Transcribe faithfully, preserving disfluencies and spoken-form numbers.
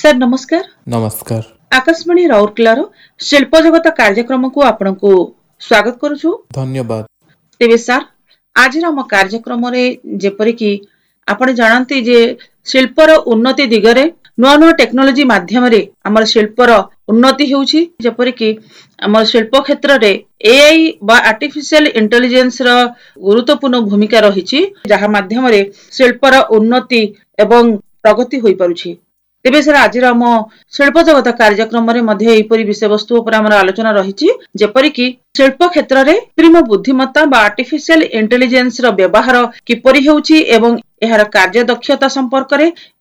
Sir नमस्कार। नमस्कार। आकाशवाणी राउरकेलार शिल्प जगत कार्यक्रम को आपनकु स्वागत करूछु। धन्यवाद। तेबे सर आज आम कार्यक्रम रे जेपरि कि आपण जानती जे शिल्पर उन्नति दिगरे नुआ नुआ टेक्नोलोजी माध्यम रे हमर शिल्पर उन्नति हेउछि। जेपरि कि हमर शिल्प क्षेत्र रे एआई बा आर्टिफिशियल इंटेलिजेंस रो गुरुत्वपूर्ण भूमिका रहिछि, जहा माध्यम रे शिल्पर उन्नति एवं प्रगति होई पारुछि। तेबे सर आज आम शिल्प जगत कार्यक्रम रे मध्य एपरि विषय वस्तु उपर हमर आलोचना रहिछि, जेपरि कि शिल्प क्षेत्र रे कृत्रिम बुद्धिमत्ता बा आर्टिफिशियल इंटेलिजेंस रो व्यवहार किपरि हेउछि एवं एहार कार्य दक्षता संपर्क रे